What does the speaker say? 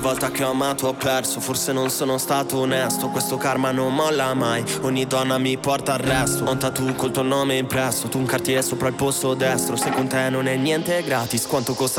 Volta che ho amato ho perso, forse non sono stato onesto. Questo karma non molla mai, ogni donna mi porta al resto. Ho un tattoo col tuo nome impresso, tu un Cartier sopra il posto destro. Se con te non è niente gratis, quanto costa